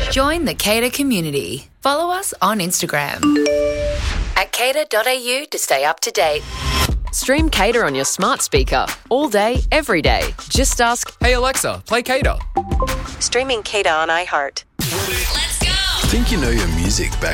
Join the Cater community. Follow us on Instagram at cater.au to stay up to date. Stream Cater on your smart speaker all day, every day. Just ask, Hey Alexa, play Cater. Streaming Cater on iHeart. Let's go! Think you know your music back